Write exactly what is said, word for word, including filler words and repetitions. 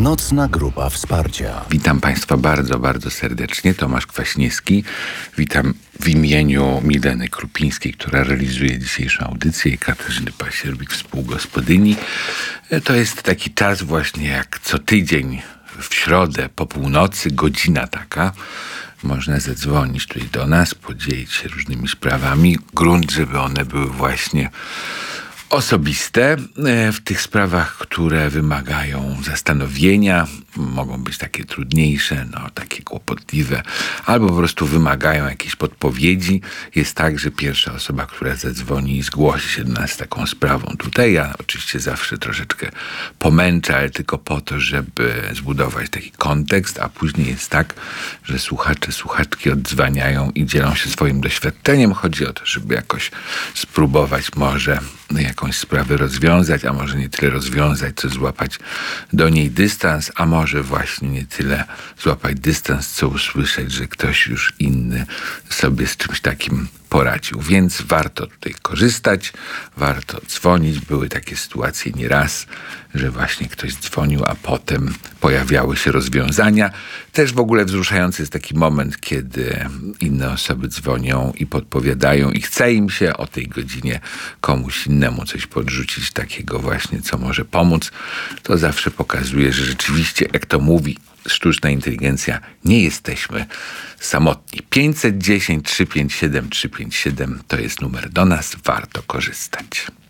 Nocna grupa wsparcia. Witam Państwa bardzo, bardzo serdecznie. Tomasz Kwaśniewski. Witam w imieniu Mileny Krupińskiej, która realizuje dzisiejszą audycję, i Katarzyny Pasierbik, współgospodyni. To jest taki czas właśnie jak co tydzień w środę po północy, godzina taka. Można zadzwonić tutaj do nas, podzielić się różnymi sprawami. Grunt, żeby one były właśnie osobiste w tych sprawach, które wymagają zastanowienia, mogą być takie trudniejsze, no takie kłopotliwe, albo po prostu wymagają jakiejś podpowiedzi. Jest tak, że pierwsza osoba, która zadzwoni i zgłosi się do nas z taką sprawą tutaj, ja oczywiście zawsze troszeczkę pomęczę, ale tylko po to, żeby zbudować taki kontekst, a później jest tak, że słuchacze, słuchaczki odzwaniają i dzielą się swoim doświadczeniem. Chodzi o to, żeby jakoś spróbować może jakąś sprawę rozwiązać, a może nie tyle rozwiązać, co złapać do niej dystans, a może właśnie nie tyle złapać dystans, co usłyszeć, że ktoś już inny sobie z czymś takim poradził. Więc warto tutaj korzystać, warto dzwonić. Były takie sytuacje nieraz, że właśnie ktoś dzwonił, a potem pojawiały się rozwiązania. Też w ogóle wzruszający jest taki moment, kiedy inne osoby dzwonią i podpowiadają i chce im się o tej godzinie komuś innemu coś podrzucić takiego właśnie, co może pomóc. To zawsze pokazuje, że rzeczywiście, jak to mówi sztuczna inteligencja, nie jesteśmy samotni. pięćset dziesięć, trzysta pięćdziesiąt siedem, trzysta pięćdziesiąt siedem to jest numer do nas. Warto korzystać.